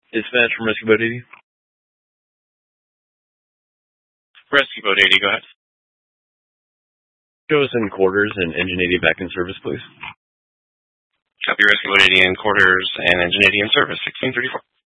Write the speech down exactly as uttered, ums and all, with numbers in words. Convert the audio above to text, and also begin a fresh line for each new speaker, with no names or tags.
Dispatch from Rescue Boat eighty.
Rescue Boat eighty, go ahead.
Show us in quarters and engine eighty back in service, please.
Copy, Rescue Boat eighty in quarters and engine eighty in service, sixteen thirty-four.